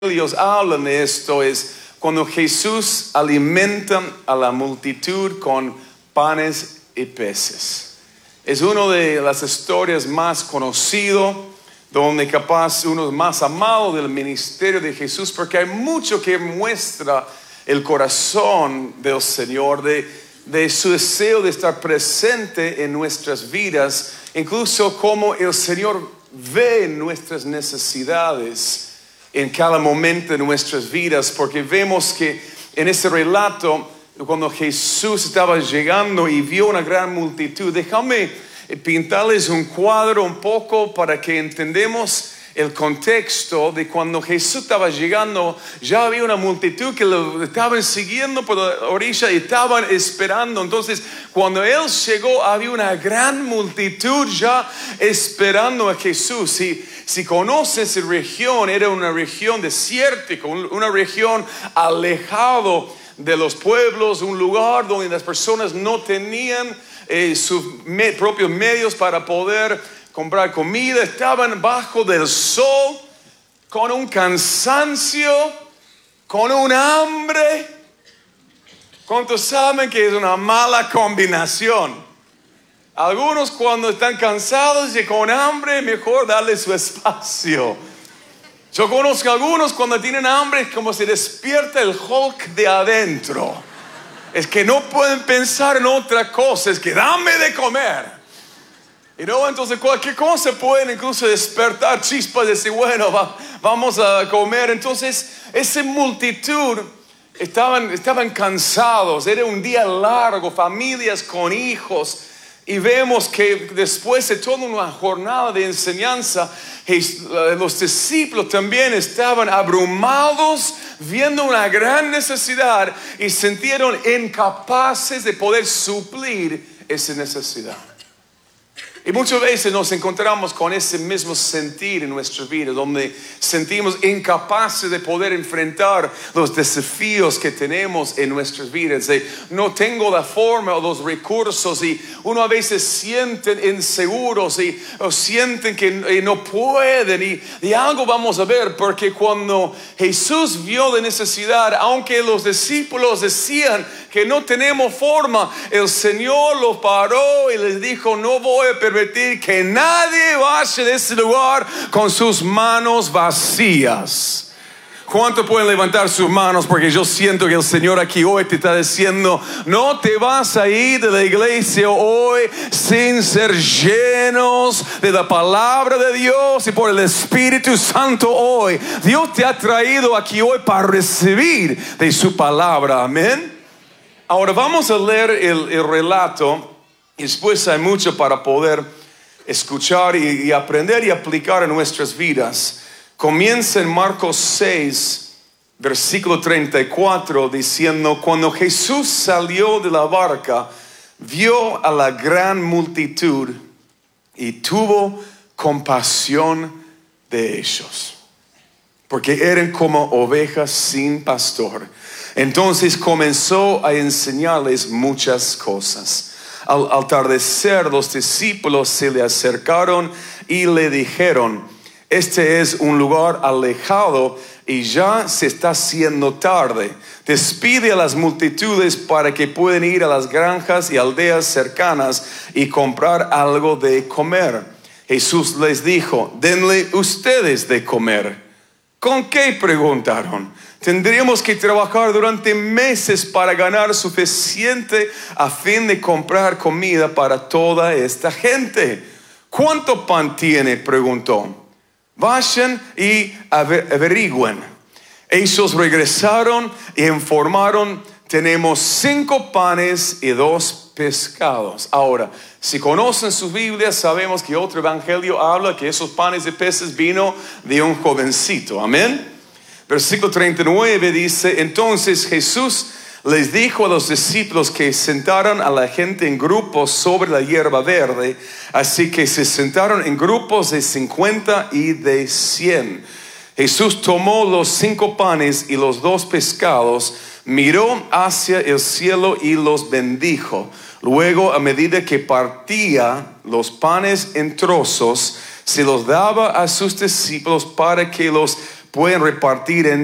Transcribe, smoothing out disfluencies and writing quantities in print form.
evangelios hablan de esto es cuando Jesús alimenta a la multitud con panes y peces. Es una de las historias más conocidas, donde capaz uno más amado del ministerio de Jesús, porque hay mucho que muestra el corazón del Señor, de su deseo de estar presente en nuestras vidas, incluso como el Señor ve nuestras necesidades en cada momento de nuestras vidas, porque vemos que en ese relato, cuando Jesús estaba llegando y vio una gran multitud, déjame pintarles un cuadro un poco para que entendamos el contexto de cuando Jesús estaba llegando. Ya había una multitud que lo estaban siguiendo por la orilla y estaban esperando. Entonces, cuando Él llegó, había una gran multitud ya esperando a Jesús. Si conoces esa región, era una región desértica, una región alejado de los pueblos, un lugar donde las personas no tenían sus propios medios para poder comprar comida. Estaban bajo del sol, con un cansancio, con un hambre. ¿Cuántos saben que es una mala combinación? Algunos cuando están cansados y con hambre, mejor darle su espacio. Yo conozco a algunos cuando tienen hambre, como se despierta el Hulk de adentro. Es que no pueden pensar en otra cosa, es que dame de comer. Y no, entonces cualquier cosa pueden incluso despertar chispas de decir, bueno, vamos a comer. Entonces esa multitud estaban cansados, era un día largo, familias con hijos. Y vemos que después de toda una jornada de enseñanza, los discípulos también estaban abrumados, viendo una gran necesidad y sintieron incapaces de poder suplir esa necesidad. Y muchas veces nos encontramos con ese mismo sentir en nuestra vida, donde sentimos incapaces de poder enfrentar los desafíos que tenemos en nuestras vidas. No tengo la forma o los recursos, y uno a veces sienten inseguros o sienten que no pueden. Y algo vamos a ver, porque cuando Jesús vio la necesidad, aunque los discípulos decían que no tenemos forma, el Señor los paró y les dijo: no voy a permitir que nadie vaya de ese lugar con sus manos vacías. ¿Cuántos pueden levantar sus manos? Porque yo siento que el Señor aquí hoy te está diciendo: no te vas a ir de la iglesia hoy sin ser llenos de la palabra de Dios y por el Espíritu Santo hoy. Dios te ha traído aquí hoy para recibir de su palabra. Amén. Ahora vamos a leer el relato, y después hay mucho para poder escuchar y aprender y aplicar en nuestras vidas. Comienza en Marcos 6, versículo 34, diciendo: cuando Jesús salió de la barca, vio a la gran multitud y tuvo compasión de ellos, porque eran como ovejas sin pastor. Entonces comenzó a enseñarles muchas cosas. Al atardecer, los discípulos se le acercaron y le dijeron: este es un lugar alejado y ya se está haciendo tarde. Despide a las multitudes para que puedan ir a las granjas y aldeas cercanas y comprar algo de comer. Jesús les dijo: denle ustedes de comer. ¿Con qué?, preguntaron. Tendríamos que trabajar durante meses para ganar suficiente a fin de comprar comida para toda esta gente. ¿Cuánto pan tiene?, preguntó. Vayan y averigüen. Ellos regresaron y informaron: tenemos 5 panes y 2 pescados. Ahora, si conocen sus Biblias, sabemos que otro evangelio habla que esos panes y peces vino de un jovencito. Amén. Versículo 39 dice: entonces Jesús les dijo a los discípulos que sentaran a la gente en grupos sobre la hierba verde. Así que se sentaron en grupos de 50 y de 100. Jesús tomó los 5 panes y los 2 pescados, miró hacia el cielo y los bendijo. Luego, a medida que partía los panes en trozos, se los daba a sus discípulos para que los pueden repartir